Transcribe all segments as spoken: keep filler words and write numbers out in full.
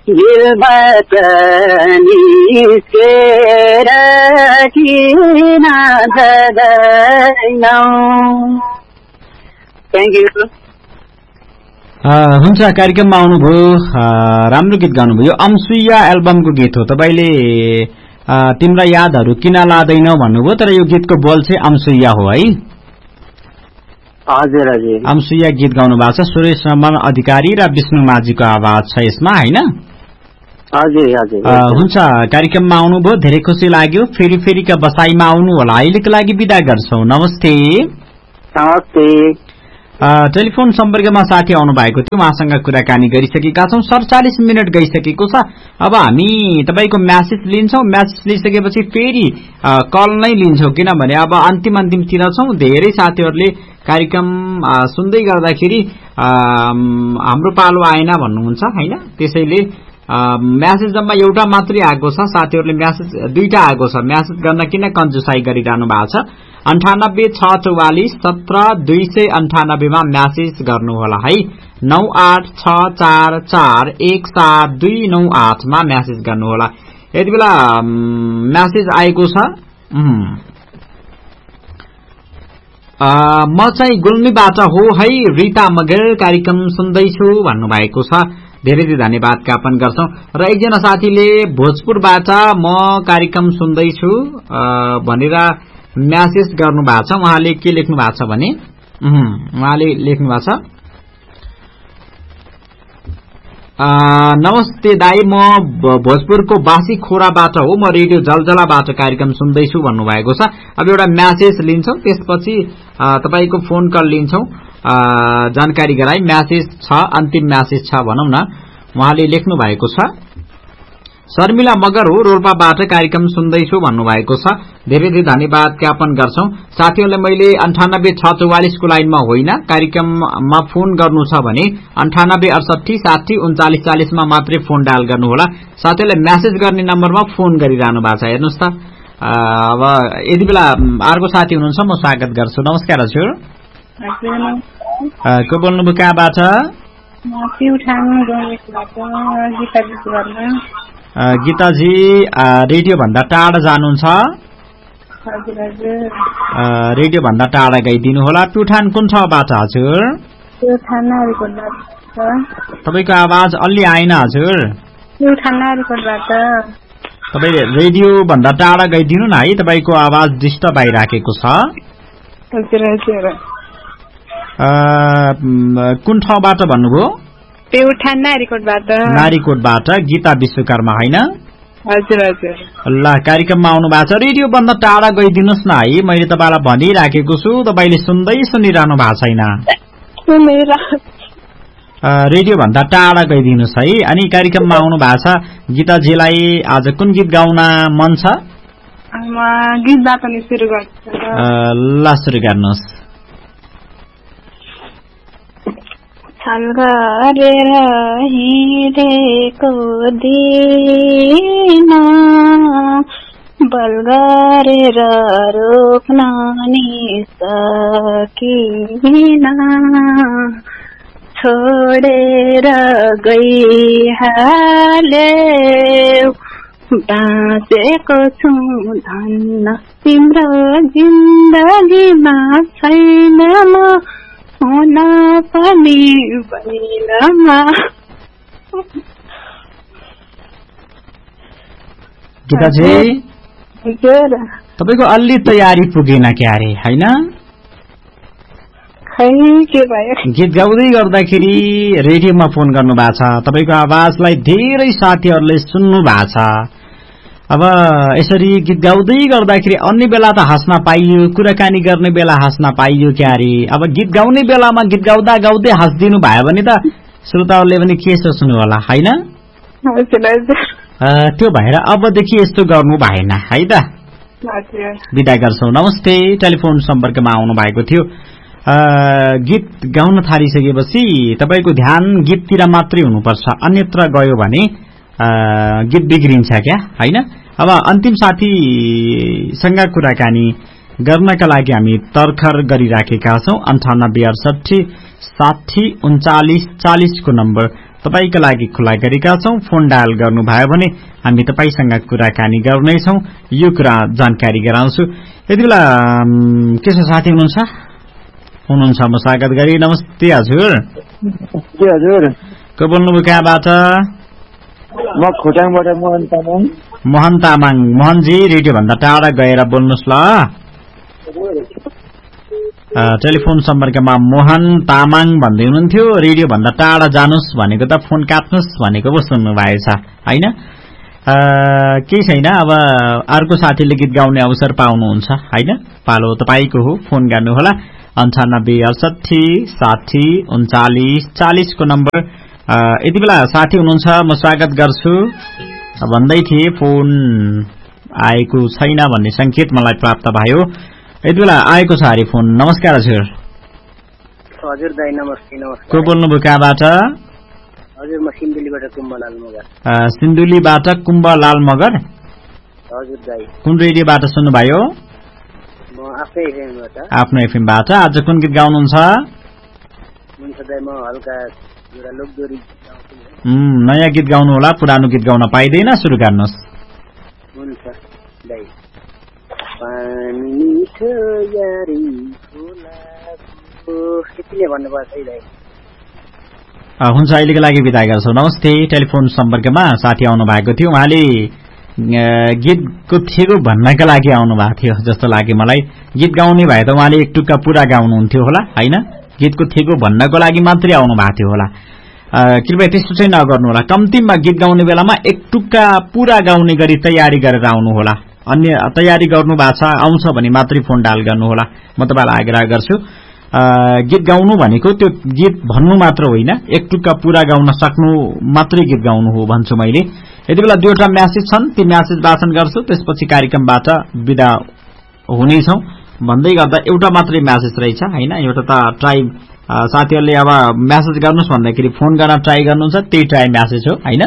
दिलबाट निस्केर किन जाँदैनौ। Thank you. हुन्छ, कार्यक्रममा आउनुभयो, राम्रो गीत गाउनुभयो। अमसुइया एल्बमको गीत हो। तपाईँले तिम्रा यादहरू किन लादैनौ भन्नुभयो, तर यो गीतको बोल चाहिँ अमसुइया हो है? हजुर हजुर। अमसुइया गीत गाउनु भएको छ। सुरेश रमन अधिकारी र विष्णु माझीको आवाज छ यसमा, होइन? हजुर हजुर। हुन्छ, कार्यक्रममा आउनुभयो, धेरै खुसी लाग्यो। फेरि फेरिका बसाइमा आउनु होला। अहिलेको लागि बिदा गर्छौँ। नमस्ते। नमस्ते। टेलिफोन सम्पर्कमा साथी आउनु भएको थियो, उहाँसँग कुराकानी गरिसकेका छौँ। सडचालिस मिनट गइसकेको छ। अब हामी तपाईँको म्यासेज लिन्छौँ। म्यासेज लिइसकेपछि फेरि कल नै लिन्छौँ, किनभने अब अन्तिम अन्तिमतिर छौँ। धेरै साथीहरूले कार्यक्रम सुन्दै गर्दाखेरि हाम्रो पालो आएन भन्नुहुन्छ, होइन? त्यसैले म्यासेज जम्मा एउटा मात्रै आएको छ। साथीहरूले म्यासेज दुईटा आएको छ। म्यासेज गर्न किन कन्जुसाई गरिरहनु भएको छ? अन्ठानब्बे छ चौवालिस सत्र दुई सय अन्ठानब्बेमा म्यासेज गर्नुहोला है। नौ आठ छ चार चार एक सात दुई नौ आठमा म्यासेज गर्नुहोला। यति बेला म्यासेज आएको छ। म चाहिँ गुल्मीबाट हो है, रिता मगर, कार्यक्रम सुन्दैछु भन्नुभएको छ। धेरै धेरै धन्यवाद ज्ञापन गर्छौं। र एकजना साथीले भोजपुरबाट म कार्यक्रम सुन्दैछु भनेर म्यासेज गर्नु भएको छ। उहाँले के लेख्नु भएको छ भने उहाँले लेख्नु भएको छ, नमस्ते दाई, म भोजपुरको बासी खोराबाट हो, म रेडियो जलजलाबाट कार्यक्रम सुन्दैछु भन्नुभएको छ। अब एउटा म्यासेज लिन्छौं, त्यसपछि तपाईको फोन कल लिन्छौं। जानकारी गराई म्यासेज छ, अन्तिम म्यासेज छ भनौं न। उहाँले लेख्नु भएको छ, शर्मिला मगर हो, रोल्पाबाट कार्यक्रम सुन्दैछु भन्नुभएको छ। धेरै धेरै धन्यवाद ज्ञापन गर्छौं। साथीहरूले मैले अन्ठानब्बे छ चौवालिस को लाइनमा होइन, कार्यक्रममा फोन गर्नु छ भने अन्ठानब्बे अडसठी साठी उन्चालिस चालिस मा मात्रै फोन डायल गर्नुहोला। साथीहरूले म्यासेज गर्ने नम्बरमा फोन गरिरहनु भएको छ। हेर्नुहोस् त, अब यति बेला अर्को साथी हुनुहुन्छ, म स्वागत गर्छु। नमस्कार हजुर। को बोल्नुभयो, कहाँबाट? गीताजी, रेडियो भन्दा टाढा जानुहुन्छ? रेडियो भन्दा टाढा गइदिनु होला। प्युठान कुन ठाउँबाट हजुर? तपाईको आवाज अलि आएन हजुर। तपाईले रेडियो भन्दा टाढा गइदिनु न है, तपाईको आवाज डिस्टर्ब आइराखेको छ। कुन ठाउँबाट भन्नुभयो? प्युठान नारीकोटबाट। नारीकोटबाट गीता विश्वकर्मा होइन? हजुर हजुर। ल, कार्यक्रममा आउनु भएको छ। रेडियो भन्दा टाढा गइदिनुस् न है, मैले तपाईलाई भनिराखेको छु, तपाईले सुन्दै सुनिरहनु भएको छैन। रेडियो भन्दा टाढा गइदिनुस् है। अनि कार्यक्रममा आउनु भएको छ। गीताजीलाई आज कुन गीत गाउन मन छ? गीतबाट नि सुरु गर्छु। ल, सुरु गर्नुहोस्। छल गरेर हिँडेको दिन बल गरेर रोक्न नि सकिन, छोडेर गइहाल्यौ बाँचेको छु धन्न तिम्रो जिन्दगीमा छैन म हुन पनि भइनमा। गीताजी, तपाईको अलि तयारी पुगेन क्यारे होइन? गीत गाउँदै गर्दाखेरि रेडियोमा फोन गर्नु भएको छ। तपाईको आवाजलाई धेरै साथीहरूले सुन्नु भएको छ। अब यसरी गीत गाउँदै गर्दाखेरि अन्य बेला त हाँस्न पाइयो, कुराकानी गर्ने बेला हाँस्न पाइयो क्यारे। अब गीत गाउने बेलामा गीत गाउँदा गाउँदै हाँस्दिनु भयो भने त श्रोताहरूले पनि के सोच्नु होला होइन? त्यो भएर अबदेखि यस्तो गर्नु भएन है त। बिदा गर्छौं। नमस्ते। टेलिफोन सम्पर्कमा आउनु भएको थियो। गीत गाउन थालिसकेपछि तपाईको ध्यान गीततिर मात्रै हुनुपर्छ, अन्यत्र गयो भने गीत बिग्रिन्छ क्या होइन? अब अन्तिम साथीसँग कुराकानी गर्नका लागि हामी तर्खर गरिराखेका छौं। अन्ठानब्बे अडसठी साठी उन्चालिस चालिस को नम्बर तपाईका लागि खुला गरेका छौं। फोन डायल गर्नुभयो भने हामी तपाईसँग कुराकानी गर्नेछौं। यो कुरा जानकारी गराउँछु। यति बेला के छ साथी हुनुहुन्छ हुनुहुन्छ म स्वागत गरी। नमस्ते हजुर। के हजुर को बोल्नुभयो कहाँबाट? म खोटाङबाट मोहन तामाङ। मोहन तामाङ। मोहनजी रेडियो भन्दा टाढा गएर बोल्नुहोस् ल। टेलिफोन सम्पर्कमा मोहन तामाङ भन्दै हुनुहुन्थ्यो। रेडियो भन्दा टाढा जानुस् भनेको त फोन काट्नुस् भनेको पो सुन्नु भएछ हैन? केही छैन। अब अर्को साथीले गीत गाउने अवसर पाउनुहुन्छ हैन? पालो तपाईको हो। फोन गर्नुहोला अन्ठानब्बे अडसठी साठी उन्चालिस चालिस को नम्बर। यति बेला साथी हुनुहुन्छ म स्वागत गर्छु भन्दै थिए। फोन आएको छैन भन्ने संकेत मलाई प्राप्त भयो। यति बेला आएको छ अरे फोन। नमस्कार हजुर। हजुर दाइ नमस्ते। नमस्ते। को बोल्नुभयो कहाँबाट? हजुर म सिन्धुलीबाट कुम्भलाल मगर। सिन्धुलीबाट कुम्भलाल मगर। हजुर दाइ। कुन रेडियोबाट सुन्नुभयो? म आफ्नै एफएमबाट। आफ्नो एफएमबाट। आज कुन गीत गाउनुहुन्छ? हुन्छ दाइ म हल्का एउटा लोकदोरी गाउँछु। हम्म नयाँ गीत गाउनु होला, पुरानो गीत गाउन पाइदैन। सुरु गर्नुहोस्। हुन्छ दाइ। पानी मिठो यारी फुलाको यतिले भन्नुपर्छ है दाइ। हुन्छ अहिलेको लागि बिदा गर्छौँ। नमस्ते। टेलिफोन सम्पर्कमा साथी आउनु भएको थियो। उहाँले गीतको थेगो भन्नका लागि आउनु भएको थियो जस्तो लाग्यो मलाई। गीत गाउने भए त उहाँले एक टुक्का पुरा गाउनुहुन्थ्यो होला हैन? गीतको थेगो भन्नको लागि मात्रै आउनु भएको थियो होला। कृपया त्यस्तो चाहिँ नगर्नु होला। कम्तीमा गीत गाउने बेलामा एक टुक्का पुरा गाउने गरी तयारी गरेर आउनु होला। अन्य तयारी गर्नु भएको छ आउँछ भने मात्रै फोन डायल गर्नु होला। म तपाईलाई आग्रह गर्छु। गीत गाउनु भनेको त्यो गीत भन्नु मात्र होइन, एक टुक्का पुरा गाउन सक्नु मात्रै गीत गाउनु हो भन्छु मैले। यति बेला दुईवटा म्यासेज छन्, ती म्यासेज वाचन गर्छु, त्यसपछि कार्यक्रमबाट बिदा हुनेछौं। भन्दै गर्दा एउटा मात्रै म्यासेज रहेछ हैन? एउटा त ट्राई साथीहरूले अब म्यासेज गर्नुस् भन्दाखेरि फोन गर्न ट्राई गर्नुहुन्छ, त्यही ट्राई म्यासेज हो हैन?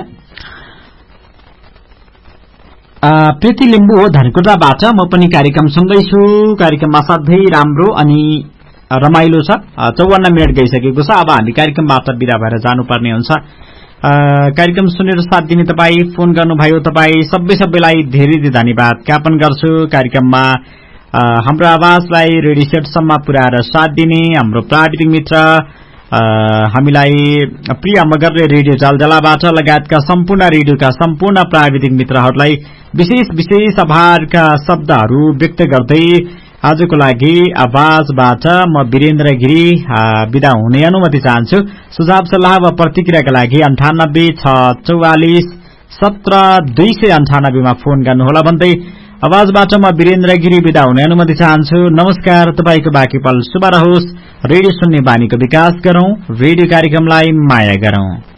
प्रीति लिम्बू हो धनकुटाबाट। म पनि कार्यक्रम सँगै छु। कार्यक्रममा सधैँ राम्रो अनि रमाइलो छ। चौवन्न मिनट गइसकेको छ। अब हामी कार्यक्रमबाट बिदा भएर जानुपर्ने हुन्छ। कार्यक्रम सुनेर साथ दिने तपाई, फोन गर्नुभयो तपाई सबै सबैलाई धेरै धेरै धन्यवाद ज्ञापन गर्छु। कार्यक्रममा हाम्रो आवाजलाई रेडियो सेटसम्म पुर्याएर साथ दिने हाम्रो प्राविधिक मित्र हामीलाई प्रिय मगरले रेडियो जलजलाबाट लगायतका सम्पूर्ण रेडियोका सम्पूर्ण प्राविधिक मित्रहरूलाई विशेष विशेष आभारका शब्दहरू व्यक्त गर्दै आजको लागि आवाजबाट म वीरेन्द्र गिरी बिदा हुने अनुमति चाहन्छु। सुझाव सल्लाह वा प्रतिक्रियाका लागि अन्ठानब्बे छ चौवालिस सत्र दुई सय अन्ठानब्बेमा फोन गर्नुहोला भन्दै आवाजबाट म वीरेन्द्र गिरी बिदा हुने अनुमति चाहन्छु। नमस्कार। तपाईको बाँकी पल शुभ रहोस्। रेडियो सुन्ने बानीको विकास गरौं, रेडियो कार्यक्रमलाई माया गरौं।